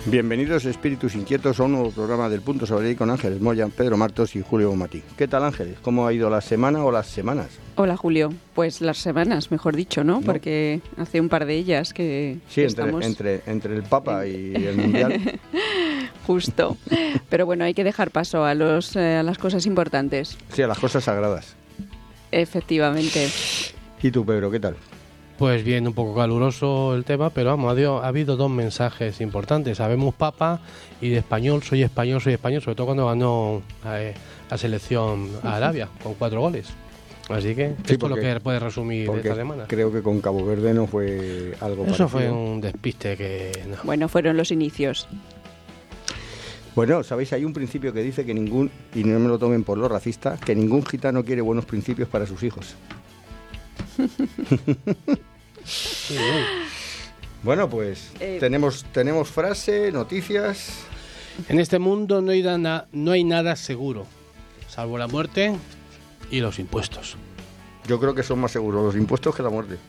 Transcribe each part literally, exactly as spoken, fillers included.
Bienvenidos espíritus inquietos a un nuevo programa del Punto Sobre I con Ángeles Moya, Pedro Martos y Julio Bonmatí. ¿Qué tal, Ángeles? ¿Cómo ha ido la semana o las semanas? Hola, Julio. Pues las semanas, mejor dicho, ¿no? ¿no? Porque hace un par de ellas que Sí, entre, estamos... entre, entre el Papa y el Mundial. Justo. Pero bueno, hay que dejar paso a, los, eh, a las cosas importantes. Sí, a las cosas sagradas. Efectivamente. ¿Y tú, Pedro, qué tal? Pues bien, un poco caluroso el tema, pero vamos, ha habido, ha habido dos mensajes importantes. Sabemos Papa y de español, soy español, soy español, sobre todo cuando ganó eh, la selección a Arabia con cuatro goles. Así que sí, esto porque, es lo que puede resumir esta semana. Creo que con Cabo Verde no fue algo Eso parecido. fue un despiste que... No. Bueno, fueron los inicios. Bueno, sabéis, hay un principio que dice que ningún, y no me lo tomen por lo racista, que ningún gitano quiere buenos principios para sus hijos. Sí, bueno, pues eh, tenemos tenemos frase, noticias. En este mundo no hay, na, no hay nada seguro, salvo la muerte y los impuestos. Yo creo que son más seguros los impuestos que la muerte.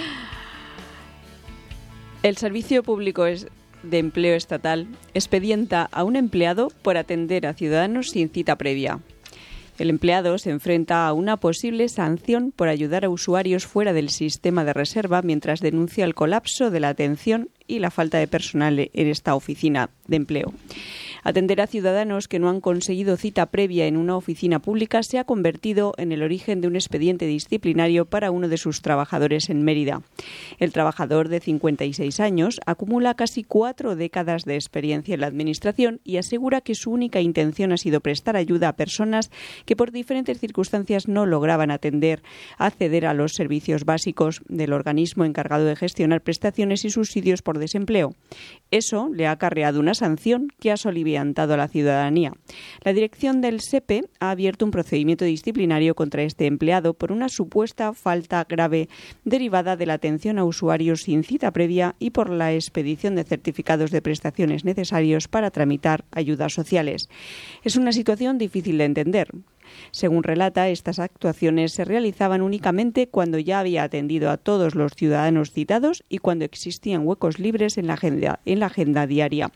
El Servicio Público de Empleo Estatal expedienta a un empleado por atender a ciudadanos sin cita previa. El empleado se enfrenta a una posible sanción por ayudar a usuarios fuera del sistema de reserva mientras denuncia el colapso de la atención y la falta de personal en esta oficina de empleo. Atender a ciudadanos que no han conseguido cita previa en una oficina pública se ha convertido en el origen de un expediente disciplinario para uno de sus trabajadores en Mérida. El trabajador, de cincuenta y seis años, acumula casi cuatro décadas de experiencia en la administración y asegura que su única intención ha sido prestar ayuda a personas que por diferentes circunstancias no lograban atender, acceder a los servicios básicos del organismo encargado de gestionar prestaciones y subsidios por desempleo. Eso le ha acarreado una sanción que ha soliviantado a la ciudadanía. La dirección del S E P E ha abierto un procedimiento disciplinario contra este empleado por una supuesta falta grave derivada de la atención a usuarios sin cita previa y por la expedición de certificados de prestaciones necesarios para tramitar ayudas sociales. Es una situación difícil de entender. Según relata, estas actuaciones se realizaban únicamente cuando ya había atendido a todos los ciudadanos citados y cuando existían huecos libres en la agenda, en la agenda diaria.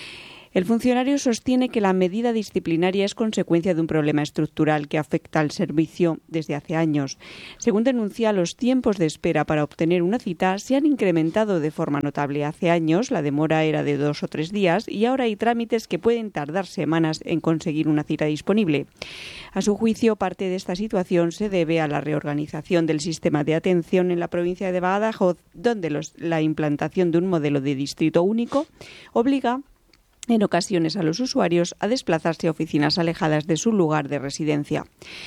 El funcionario sostiene que la medida disciplinaria es consecuencia de un problema estructural que afecta al servicio desde hace años. Según denuncia, los tiempos de espera para obtener una cita se han incrementado de forma notable. Hace años la demora era de dos o tres días y ahora hay trámites que pueden tardar semanas en conseguir una cita disponible. A su juicio, parte de esta situación se debe a la reorganización del sistema de atención en la provincia de Badajoz, donde los, la implantación de un modelo de distrito único obliga en ocasiones a los usuarios a desplazarse a oficinas alejadas de su lugar de residencia.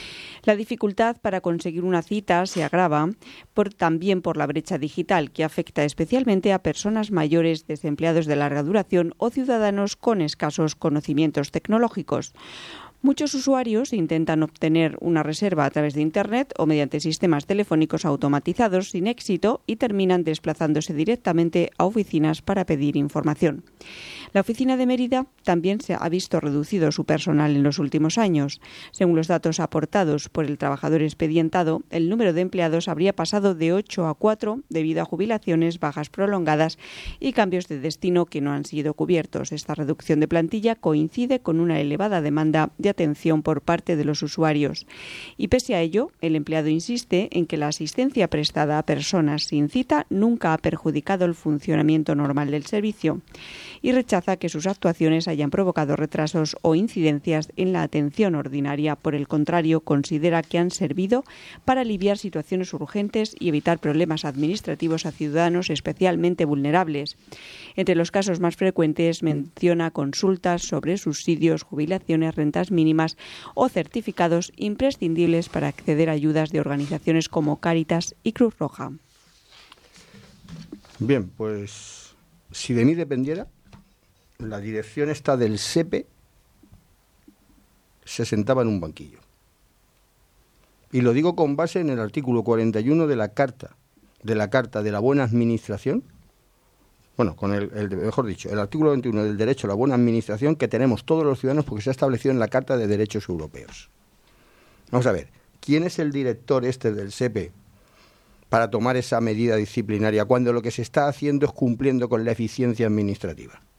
La dificultad para conseguir una cita se agrava por, también por la brecha digital, que afecta especialmente a personas mayores, desempleados de larga duración o ciudadanos con escasos conocimientos tecnológicos. Muchos usuarios intentan obtener una reserva a través de Internet o mediante sistemas telefónicos automatizados sin éxito y terminan desplazándose directamente a oficinas para pedir información. La oficina de Mérida también se ha visto reducido su personal en los últimos años. Según los datos aportados por el trabajador expedientado, el número de empleados habría pasado de ocho a cuatro debido a jubilaciones, bajas prolongadas y cambios de destino que no han sido cubiertos. Esta reducción de plantilla coincide con una elevada demanda de atención por parte de los usuarios. Y pese a ello, el empleado insiste en que la asistencia prestada a personas sin cita nunca ha perjudicado el funcionamiento normal del servicio y rechaza que sus actuaciones hayan provocado retrasos o incidencias en la atención ordinaria. Por el contrario, considera que han servido para aliviar situaciones urgentes y evitar problemas administrativos a ciudadanos especialmente vulnerables. Entre los casos más frecuentes menciona consultas sobre subsidios, jubilaciones, rentas mínimas o certificados imprescindibles para acceder a ayudas de organizaciones como Cáritas y Cruz Roja. Bien, pues si de mí dependiera, la dirección esta del S E P E se sentaba en un banquillo. Y lo digo con base en el artículo cuarenta y uno de la Carta de la Carta de la Buena Administración. Bueno, con el, el mejor dicho, el artículo veintiuno del derecho a la buena administración que tenemos todos los ciudadanos porque se ha establecido en la Carta de Derechos Europeos. Vamos a ver, ¿quién es el director este del S E P E para tomar esa medida disciplinaria cuando lo que se está haciendo es cumpliendo con la eficiencia administrativa?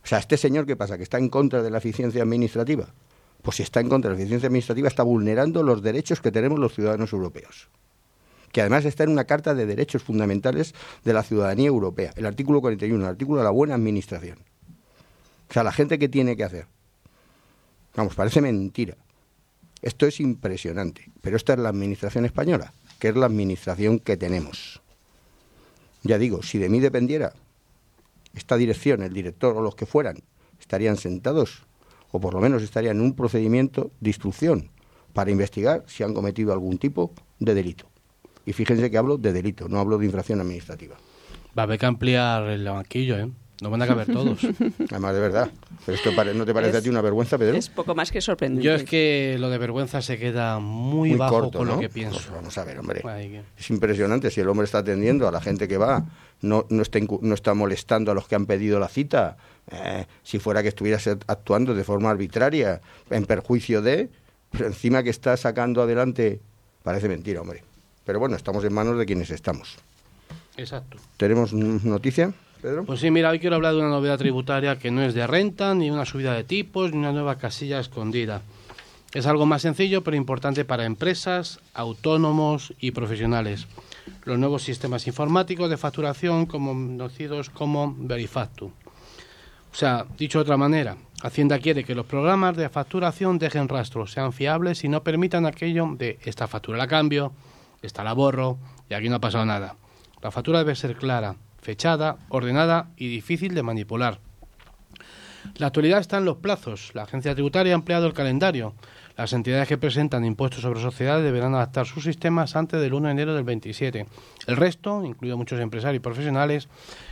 O sea, este señor, ¿qué pasa? ¿Que está en contra de la eficiencia administrativa? Pues si está en contra de la eficiencia administrativa, está vulnerando los derechos que tenemos los ciudadanos europeos, que además está en una Carta de Derechos Fundamentales de la Ciudadanía Europea, el artículo cuarenta y uno, el artículo de la buena administración. O sea, la gente que tiene que hacer. Vamos, parece mentira. Esto es impresionante, pero esta es la administración española, que es la administración que tenemos. Ya digo, si de mí dependiera, esta dirección, el director o los que fueran, estarían sentados, o por lo menos estarían en un procedimiento de instrucción para investigar si han cometido algún tipo de delito. Y fíjense que hablo de delito, no hablo de infracción administrativa. Va a haber que ampliar el banquillo, ¿eh? No van a caber todos. Además, de verdad. ¿Pero esto no te parece es, a ti una vergüenza, Pedro? Es poco más que sorprendente. Yo es que lo de vergüenza se queda muy, muy bajo corto, con ¿no? lo que pienso. Pues vamos a ver, hombre. Ay, es impresionante. Si el hombre está atendiendo a la gente que va, no, no, está, no está molestando a los que han pedido la cita, eh, si fuera que estuvieras actuando de forma arbitraria, en perjuicio de, pero encima que está sacando adelante, parece mentira, hombre. Pero bueno, estamos en manos de quienes estamos. Exacto. ¿Tenemos noticia, Pedro? Pues sí, mira, hoy quiero hablar de una novedad tributaria que no es de renta, ni una subida de tipos, ni una nueva casilla escondida. Es algo más sencillo, pero importante para empresas, autónomos y profesionales. Los nuevos sistemas informáticos de facturación, conocidos como Verifactu. O sea, dicho de otra manera, Hacienda quiere que los programas de facturación dejen rastros, sean fiables y no permitan aquello de esta factura la cambio, esta la borro y aquí no ha pasado nada. La factura debe ser clara, fechada, ordenada y difícil de manipular. La actualidad está en los plazos. La agencia tributaria ha ampliado el calendario. Las entidades que presentan impuestos sobre sociedades deberán adaptar sus sistemas antes del uno de enero del veintisiete. El resto, incluido muchos empresarios y profesionales,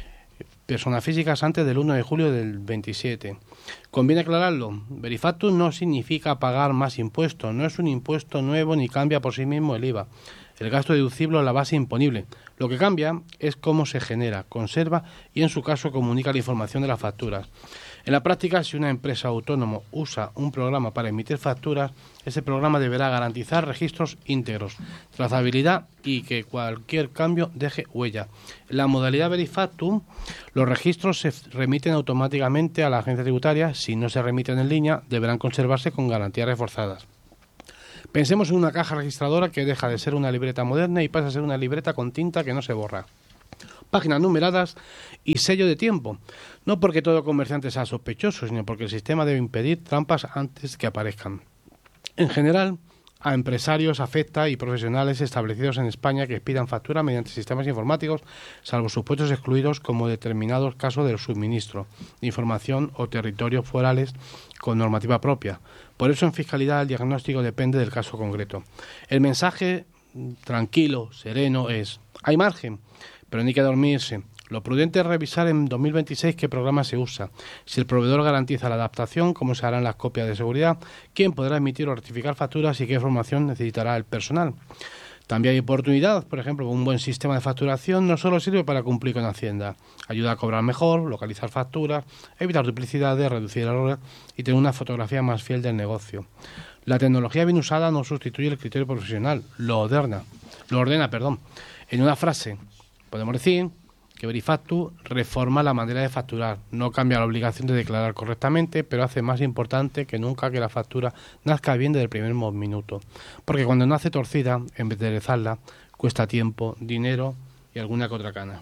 personas físicas, antes del uno de julio del veintisiete. Conviene aclararlo. Verifactu no significa pagar más impuestos. No es un impuesto nuevo ni cambia por sí mismo el I V A. El gasto deducible o la base imponible. Lo que cambia es cómo se genera, conserva y en su caso comunica la información de las facturas. En la práctica, si una empresa autónoma usa un programa para emitir facturas, ese programa deberá garantizar registros íntegros, trazabilidad y que cualquier cambio deje huella. En la modalidad Verifactu, los registros se remiten automáticamente a la agencia tributaria. Si no se remiten en línea, deberán conservarse con garantías reforzadas. Pensemos en una caja registradora que deja de ser una libreta moderna y pasa a ser una libreta con tinta que no se borra. Páginas numeradas y sello de tiempo. No porque todo comerciante sea sospechoso, sino porque el sistema debe impedir trampas antes que aparezcan. En general, a empresarios afecta y profesionales establecidos en España que expidan factura mediante sistemas informáticos, salvo supuestos excluidos como determinados casos del suministro de información o territorios forales con normativa propia. Por eso en fiscalidad el diagnóstico depende del caso concreto. El mensaje tranquilo, sereno es: hay margen, pero no hay que dormirse. Lo prudente es revisar en dos mil veintiséis qué programa se usa, si el proveedor garantiza la adaptación, cómo se harán las copias de seguridad, quién podrá emitir o rectificar facturas y qué información necesitará el personal. También hay oportunidad, por ejemplo, un buen sistema de facturación no solo sirve para cumplir con Hacienda, ayuda a cobrar mejor, localizar facturas, evitar duplicidades, reducir errores y tener una fotografía más fiel del negocio. La tecnología bien usada no sustituye el criterio profesional, lo ordena, lo ordena, perdón. En una frase podemos decir que Verifactu reforma la manera de facturar, no cambia la obligación de declarar correctamente, pero hace más importante que nunca que la factura nazca bien desde el primer minuto. Porque cuando nace torcida, en vez de enderezarla, cuesta tiempo, dinero y alguna que otra cana.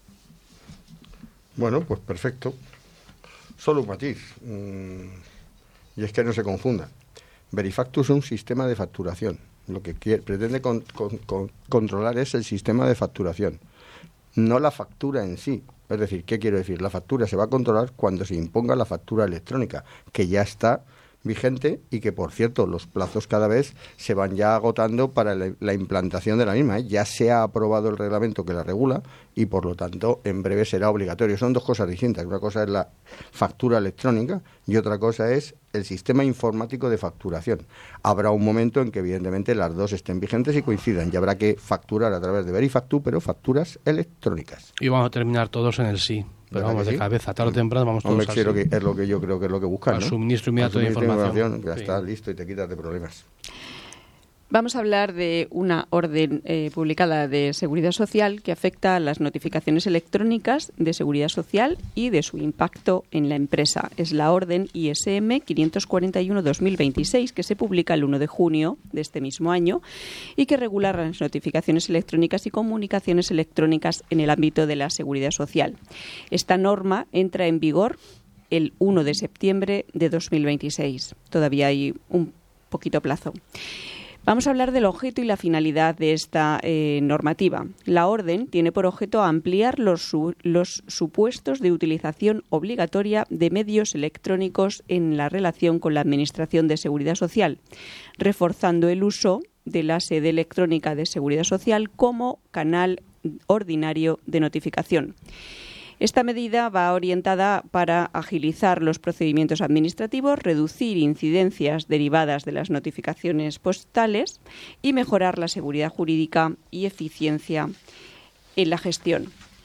Bueno, pues perfecto. Solo un matiz. Mm, y es que no se confunda. Verifactu es un sistema de facturación. Lo que quiere, pretende con, con, con, controlar es el sistema de facturación, no la factura en sí. Es decir, ¿qué quiero decir? La factura se va a controlar cuando se imponga la factura electrónica, que ya está vigente y que, por cierto, los plazos cada vez se van ya agotando para la, la implantación de la misma, ¿eh? Ya se ha aprobado el reglamento que la regula y, por lo tanto, en breve será obligatorio. Son dos cosas distintas. Una cosa es la factura electrónica y otra cosa es el sistema informático de facturación. Habrá un momento en que, evidentemente, las dos estén vigentes y coincidan y habrá que facturar a través de Verifactu, pero facturas electrónicas. Y vamos a terminar todos en el sí. Pero vamos de sí? cabeza, tarde o temprano vamos todos Hombre, así. Sí, lo que, es lo que yo creo que es lo que buscan, al ¿no? suministro inmediato de información. Ya sí. está listo y te quitas de problemas. Vamos a hablar de una orden eh, publicada de Seguridad Social que afecta a las notificaciones electrónicas de Seguridad Social y de su impacto en la empresa. Es la orden I S M quinientos cuarenta y uno barra dos mil veintiséis que se publica el uno de junio de este mismo año y que regula las notificaciones electrónicas y comunicaciones electrónicas en el ámbito de la Seguridad Social. Esta norma entra en vigor el uno de septiembre de dos mil veintiséis. Todavía hay un poquito plazo. Vamos a hablar del objeto y la finalidad de esta eh, normativa. La orden tiene por objeto ampliar los, su, los supuestos de utilización obligatoria de medios electrónicos en la relación con la Administración de Seguridad Social, reforzando el uso de la sede electrónica de Seguridad Social como canal ordinario de notificación. Esta medida va orientada para agilizar los procedimientos administrativos, reducir incidencias derivadas de las notificaciones postales y mejorar la seguridad jurídica y eficiencia en la gestión.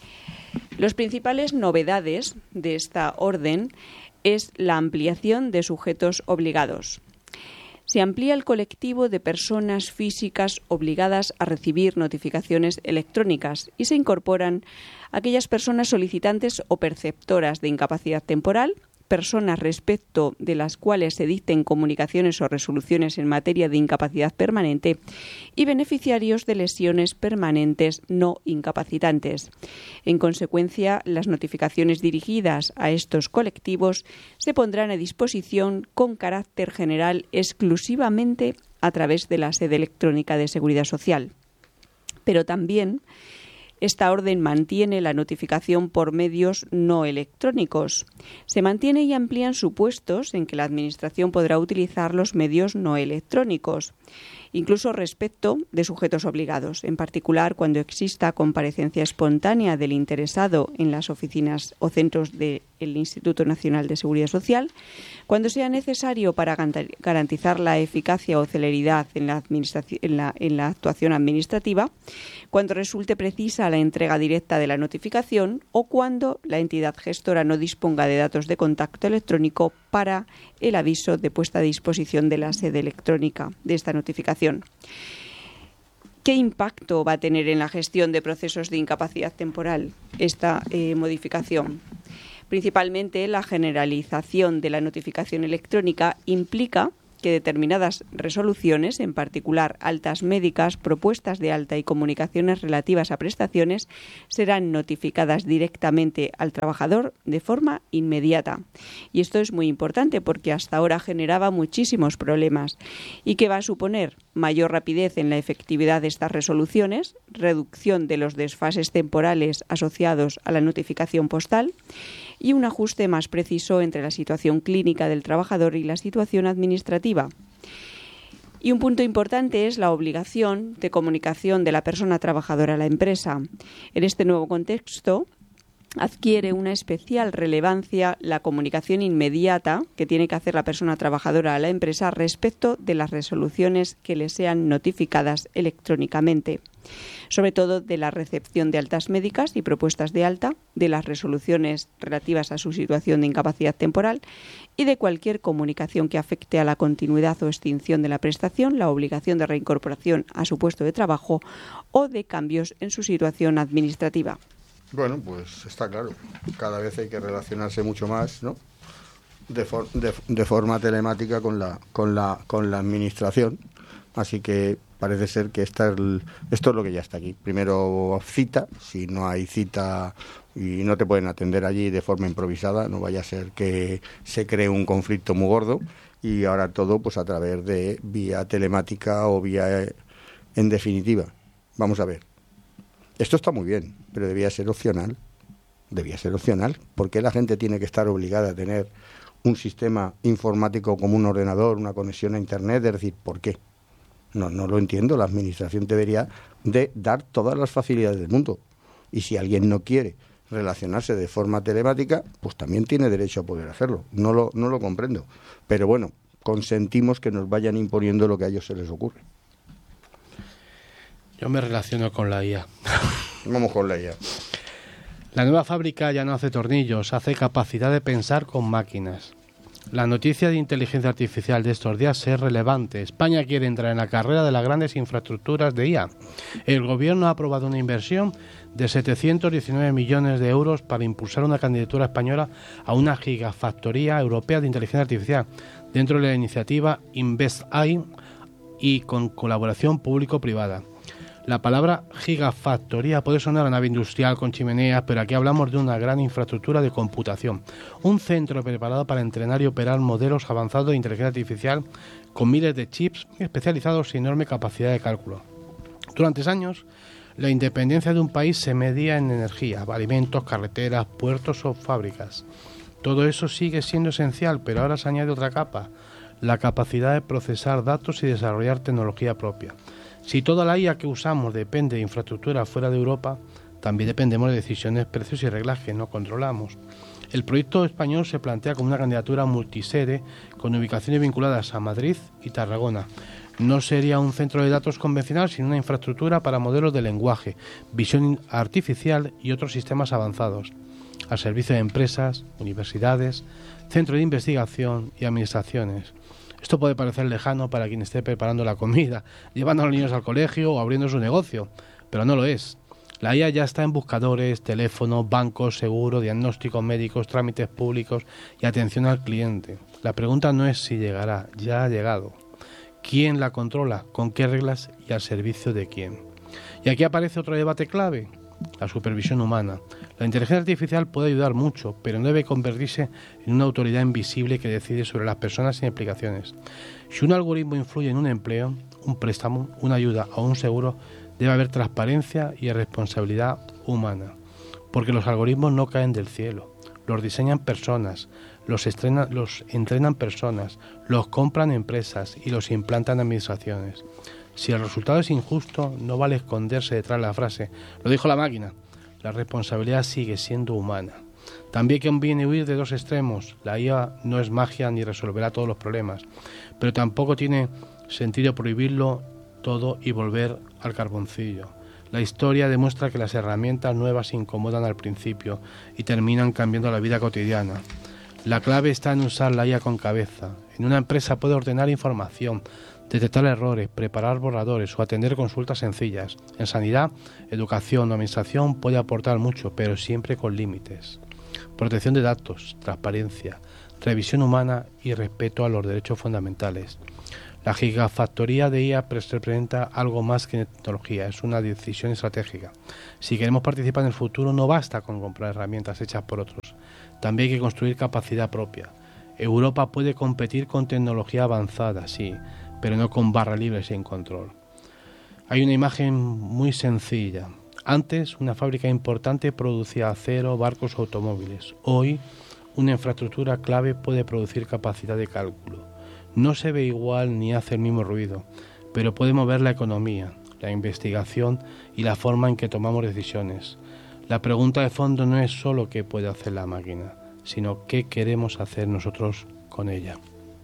Las principales novedades de esta orden es la ampliación de sujetos obligados. Se amplía el colectivo de personas físicas obligadas a recibir notificaciones electrónicas y se incorporan aquellas personas solicitantes o perceptoras de incapacidad temporal, personas respecto de las cuales se dicten comunicaciones o resoluciones en materia de incapacidad permanente y beneficiarios de lesiones permanentes no incapacitantes. En consecuencia, las notificaciones dirigidas a estos colectivos se pondrán a disposición con carácter general exclusivamente a través de la sede electrónica de Seguridad Social. Pero también esta orden mantiene la notificación por medios no electrónicos. Se mantiene y amplían supuestos en que la Administración podrá utilizar los medios no electrónicos, incluso respecto de sujetos obligados, en particular cuando exista comparecencia espontánea del interesado en las oficinas o centros del Instituto Nacional de Seguridad Social, cuando sea necesario para garantizar la eficacia o celeridad en la, administración, en la, en la actuación administrativa, cuando resulte precisa la entrega directa de la notificación o cuando la entidad gestora no disponga de datos de contacto electrónico para el aviso de puesta a disposición de la sede electrónica de esta notificación. ¿Qué impacto va a tener en la gestión de procesos de incapacidad temporal esta eh, modificación? Principalmente, la generalización de la notificación electrónica implica que determinadas resoluciones, en particular altas médicas, propuestas de alta y comunicaciones relativas a prestaciones, serán notificadas directamente al trabajador de forma inmediata. Y esto es muy importante porque hasta ahora generaba muchísimos problemas. ¿Y qué va a suponer? Mayor rapidez en la efectividad de estas resoluciones, reducción de los desfases temporales asociados a la notificación postal y un ajuste más preciso entre la situación clínica del trabajador y la situación administrativa. Y un punto importante es la obligación de comunicación de la persona trabajadora a la empresa. En este nuevo contexto adquiere una especial relevancia la comunicación inmediata que tiene que hacer la persona trabajadora a la empresa respecto de las resoluciones que le sean notificadas electrónicamente, sobre todo de la recepción de altas médicas y propuestas de alta, de las resoluciones relativas a su situación de incapacidad temporal y de cualquier comunicación que afecte a la continuidad o extinción de la prestación, la obligación de reincorporación a su puesto de trabajo o de cambios en su situación administrativa. Bueno, pues está claro, cada vez hay que relacionarse mucho más, ¿no? De, for- de, de forma telemática con la, con la, con la administración, así que parece ser que esta es el, esto es lo que ya está aquí. Primero cita, si no hay cita y no te pueden atender allí de forma improvisada, no vaya a ser que se cree un conflicto muy gordo, y ahora todo pues a través de vía telemática o vía, en definitiva. Vamos a ver. Esto está muy bien, pero debía ser opcional. Debía ser opcional. ¿Por qué la gente tiene que estar obligada a tener un sistema informático como un ordenador, una conexión a Internet? Es decir, ¿por qué? No, no lo entiendo. La Administración debería de dar todas las facilidades del mundo. Y si alguien no quiere relacionarse de forma telemática, pues también tiene derecho a poder hacerlo. No lo, no lo comprendo. Pero bueno, consentimos que nos vayan imponiendo lo que a ellos se les ocurre. Yo me relaciono con la I A. Vamos con la I A. La nueva fábrica ya no hace tornillos, hace capacidad de pensar con máquinas. La noticia de inteligencia artificial de estos días es relevante. España quiere entrar en la carrera de las grandes infraestructuras de I A. El gobierno ha aprobado una inversión de setecientos diecinueve millones de euros para impulsar una candidatura española a una gigafactoría europea de inteligencia artificial dentro de la iniciativa InvestAI y con colaboración público-privada. La palabra gigafactoría puede sonar a nave industrial con chimeneas, pero aquí hablamos de una gran infraestructura de computación. Un centro preparado para entrenar y operar modelos avanzados de inteligencia artificial con miles de chips especializados y enorme capacidad de cálculo. Durante años, la independencia de un país se medía en energía, alimentos, carreteras, puertos o fábricas. Todo eso sigue siendo esencial, pero ahora se añade otra capa, la capacidad de procesar datos y desarrollar tecnología propia. Si toda la I A que usamos depende de infraestructura fuera de Europa, también dependemos de decisiones, precios y reglas que no controlamos. El proyecto español se plantea como una candidatura multisede con ubicaciones vinculadas a Madrid y Tarragona. No sería un centro de datos convencional, sino una infraestructura para modelos de lenguaje, visión artificial y otros sistemas avanzados, al servicio de empresas, universidades, centros de investigación y administraciones. Esto puede parecer lejano para quien esté preparando la comida, llevando a los niños al colegio o abriendo su negocio, pero no lo es. La I A ya está en buscadores, teléfonos, bancos, seguros, diagnósticos médicos, trámites públicos y atención al cliente. La pregunta no es si llegará, ya ha llegado. ¿Quién la controla? ¿Con qué reglas? ¿Y al servicio de quién? Y aquí aparece otro debate clave, la supervisión humana. La inteligencia artificial puede ayudar mucho, pero no debe convertirse en una autoridad invisible que decide sobre las personas sin explicaciones. Si un algoritmo influye en un empleo, un préstamo, una ayuda o un seguro, debe haber transparencia y responsabilidad humana, porque los algoritmos no caen del cielo. Los diseñan personas, los, estrena, los entrenan personas, los compran empresas y los implantan administraciones. Si el resultado es injusto, no vale esconderse detrás de la frase «lo dijo la máquina». La responsabilidad sigue siendo humana. También conviene huir de dos extremos. La I A no es magia ni resolverá todos los problemas, pero tampoco tiene sentido prohibirlo todo y volver al carboncillo. La historia demuestra que las herramientas nuevas se incomodan al principio y terminan cambiando la vida cotidiana. La clave está en usar la I A con cabeza. En una empresa puede ordenar información, detectar errores, preparar borradores o atender consultas sencillas. En sanidad, educación o administración puede aportar mucho, pero siempre con límites. Protección de datos, transparencia, revisión humana y respeto a los derechos fundamentales. La gigafactoría de I A representa algo más que tecnología, es una decisión estratégica. Si queremos participar en el futuro, no basta con comprar herramientas hechas por otros. También hay que construir capacidad propia. Europa puede competir con tecnología avanzada, sí, pero no con barra libre sin control. Hay una imagen muy sencilla. Antes, una fábrica importante producía acero, barcos o automóviles. Hoy, una infraestructura clave puede producir capacidad de cálculo. No se ve igual ni hace el mismo ruido, pero puede mover la economía, la investigación y la forma en que tomamos decisiones. La pregunta de fondo no es solo qué puede hacer la máquina, sino qué queremos hacer nosotros con ella.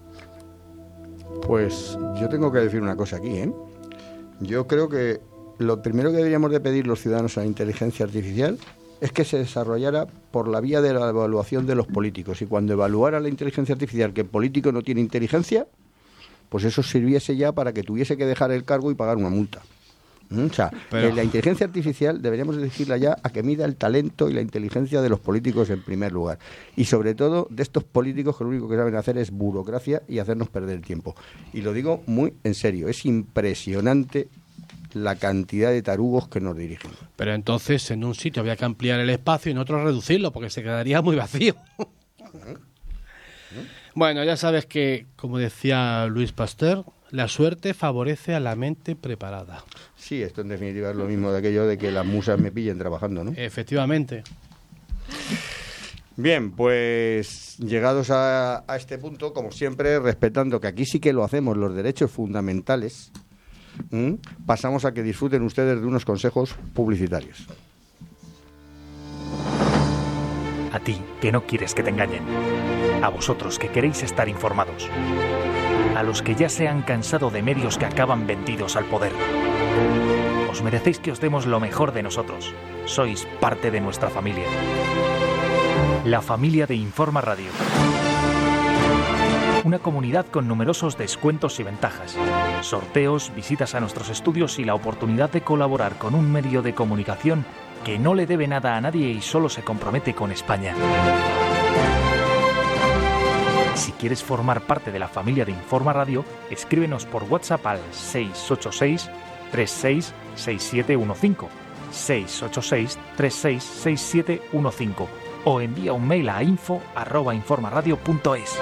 Pues yo tengo que decir una cosa aquí, ¿eh? Yo creo que lo primero que deberíamos de pedir los ciudadanos a la inteligencia artificial es que se desarrollara por la vía de la evaluación de los políticos. Y cuando evaluara la inteligencia artificial que el político no tiene inteligencia, pues eso sirviese ya para que tuviese que dejar el cargo y pagar una multa. ¿Mm? O sea, Pero... eh, la inteligencia artificial deberíamos dirigirla ya a que mida el talento y la inteligencia de los políticos en primer lugar. Y sobre todo de estos políticos que lo único que saben hacer es burocracia y hacernos perder el tiempo. Y lo digo muy en serio, es impresionante la cantidad de tarugos que nos dirigen. Pero entonces en un sitio había que ampliar el espacio y en otro reducirlo porque se quedaría muy vacío. Bueno, ya sabes que, como decía Luis Pasteur, la suerte favorece a la mente preparada. Sí, esto en definitiva es lo mismo de aquello de que las musas me pillen trabajando, ¿no? Efectivamente. Bien, pues llegados a, a este punto, como siempre, respetando que aquí sí que lo hacemos, los derechos fundamentales, ¿Mm? pasamos a que disfruten ustedes de unos consejos publicitarios. A ti, que no quieres que te engañen. A vosotros, que queréis estar informados. A los que ya se han cansado de medios que acaban vendidos al poder. Os merecéis que os demos lo mejor de nosotros. Sois parte de nuestra familia. La familia de Informa Radio. Una comunidad con numerosos descuentos y ventajas, sorteos, visitas a nuestros estudios y la oportunidad de colaborar con un medio de comunicación que no le debe nada a nadie y solo se compromete con España. Si quieres formar parte de la familia de Informa Radio, escríbenos por WhatsApp al seis ocho seis, tres seis seis siete uno cinco, seis ocho seis, tres seis seis siete uno cinco o envía un mail a info arroba informaradio punto es.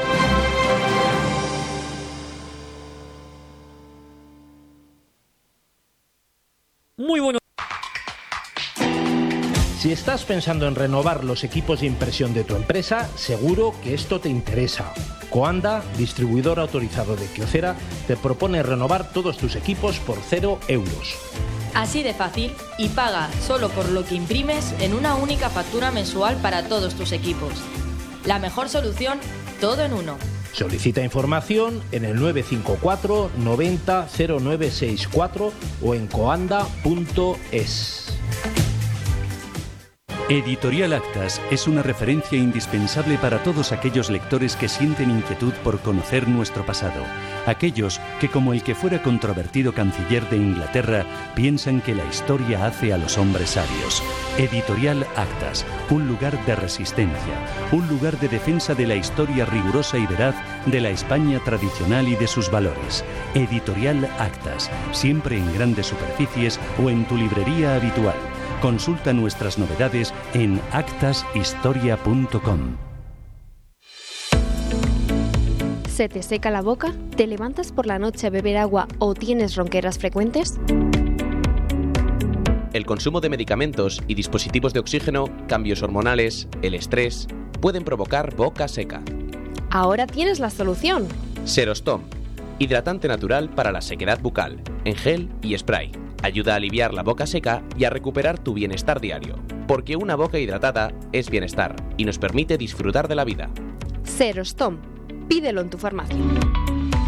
Muy bueno. Si estás pensando en renovar los equipos de impresión de tu empresa, seguro que esto te interesa. Coanda, distribuidor autorizado de Kyocera, te propone renovar todos tus equipos por cero euros. Así de fácil, y paga solo por lo que imprimes en una única factura mensual para todos tus equipos. La mejor solución, todo en uno. Solicita información en el nueve cinco cuatro noventa cero nueve sesenta y cuatro o en coanda punto es. Editorial Actas es una referencia indispensable para todos aquellos lectores que sienten inquietud por conocer nuestro pasado. Aquellos que, como el que fuera controvertido canciller de Inglaterra, piensan que la historia hace a los hombres sabios. Editorial Actas, un lugar de resistencia, un lugar de defensa de la historia rigurosa y veraz de la España tradicional y de sus valores. Editorial Actas, siempre en grandes superficies o en tu librería habitual. Consulta nuestras novedades en actas historia punto com. ¿Se te seca la boca? ¿Te levantas por la noche a beber agua o tienes ronqueras frecuentes? El consumo de medicamentos y dispositivos de oxígeno, cambios hormonales, el estrés, pueden provocar boca seca. Ahora tienes la solución. Serostom, hidratante natural para la sequedad bucal, en gel y spray. Ayuda a aliviar la boca seca y a recuperar tu bienestar diario, porque una boca hidratada es bienestar y nos permite disfrutar de la vida. Serostom. Pídelo en tu farmacia.